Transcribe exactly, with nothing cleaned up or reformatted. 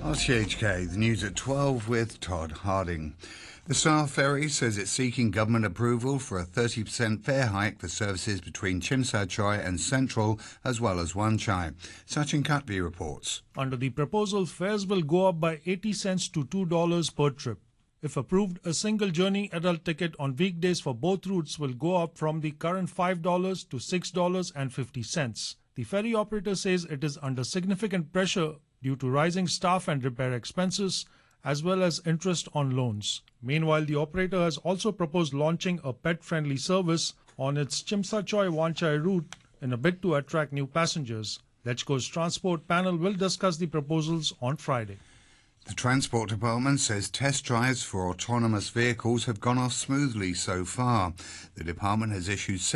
R T H K, the news at twelve with Todd Harding. The Star Ferry says it's seeking government approval for a thirty percent fare hike for services between Tsim Sha Tsui and Central, as well as Wan Chai. Sachin Katvi reports. Under the proposal, fares will go up by eighty cents to two dollars per trip. If approved, a single journey adult ticket on weekdays for both routes will go up from the current five dollars to six dollars and fifty cents. The ferry operator says it is under significant pressure due to rising staff and repair expenses, as well as interest on loans. Meanwhile, the operator has also proposed launching a pet-friendly service on its Tsim Sha Tsui Wan Chai route in a bid to attract new passengers. LegCo's transport panel will discuss the proposals on Friday. The Transport Department says test drives for autonomous vehicles have gone off smoothly so far. The department has issued